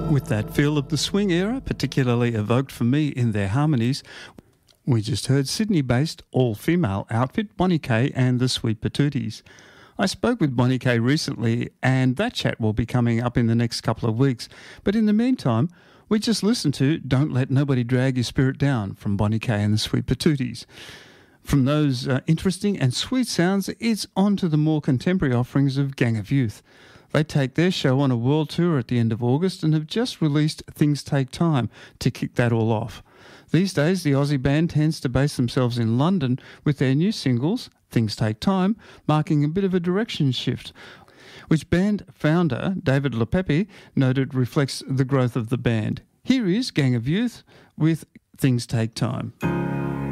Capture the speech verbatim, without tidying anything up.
With that feel of the swing era, particularly evoked for me in their harmonies, we just heard Sydney-based all-female outfit Bonnie K and the Sweet Patooties. I spoke with Bonnie K recently, and that chat will be coming up in the next couple of weeks. But in the meantime, we just listened to Don't Let Nobody Drag Your Spirit Down from Bonnie K and the Sweet Patooties. From those uh, interesting and sweet sounds, it's on to the more contemporary offerings of Gang of Youth. They take their show on a world tour at the end of August and have just released Things Take Time to kick that all off. These days, the Aussie band tends to base themselves in London with their new singles, Things Take Time, marking a bit of a direction shift, which band founder David LePepe noted reflects the growth of the band. Here is Gang of Youth with Things Take Time.